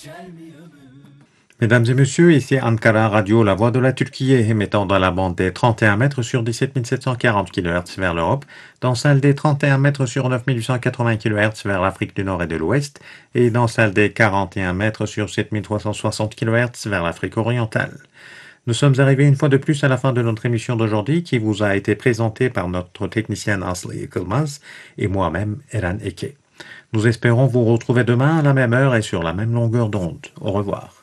Mesdames et messieurs, ici Ankara Radio, la voix de la Turquie, émettant dans la bande des 31 mètres sur 17 740 kHz vers l'Europe, dans celle des 31 mètres sur 9 880 kHz vers l'Afrique du Nord et de l'Ouest, et dans celle des 41 mètres sur 7 360 kHz vers l'Afrique orientale. Nous sommes arrivés une fois de plus à la fin de notre émission d'aujourd'hui qui vous a été présentée par notre technicienne Asli Yıkılmaz et moi-même, Eren Eke. Nous espérons vous retrouver demain à la même heure et sur la même longueur d'onde. Au revoir.